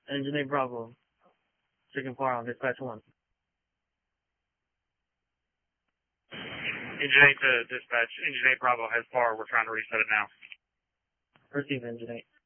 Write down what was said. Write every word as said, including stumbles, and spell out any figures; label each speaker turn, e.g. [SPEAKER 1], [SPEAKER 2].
[SPEAKER 1] Engine eight Bravo. Chicken Fire on dispatch one.
[SPEAKER 2] Engine eight to dispatch. Engine eight Bravo has far. We're trying to reset it now.
[SPEAKER 1] Receive Engine eight.